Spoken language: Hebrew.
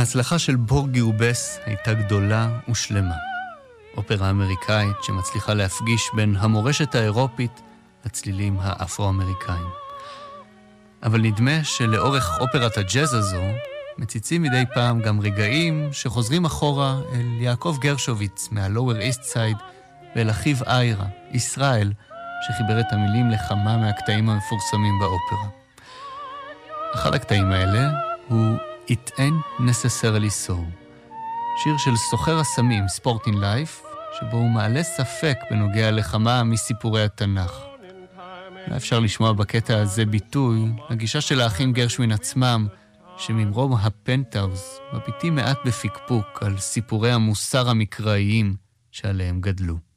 ההצלחה של בורגי ובס הייתה גדולה ושלמה. אופרה אמריקאית שמצליחה להפגיש בין המורשת האירופית לצלילים האפרו-אמריקאים. אבל נדמה שלאורך אופרת הג'אז הזו מציצים מדי פעם גם רגעים שחוזרים אחורה אל יעקב גרשוביץ מהלואוור איסט סייד ואל אחיו איירה, ישראל, שחיבר את המילים לכמה מהקטעים המפורסמים באופרה. אחד הקטעים האלה הוא It Ain't Necessarily So, שיר של סוחר הסמים, Sport in Life, שבו הוא מעלה ספק בנוגע לכמה מסיפורי התנ"ך. לא אפשר לשמוע בקטע הזה ביטוי לגישה של האחים גרשווין עצמם, שממרום הפנטהאוז מביטים מעט בפקפוק על סיפורי המוסר המקראיים שעליהם גדלו.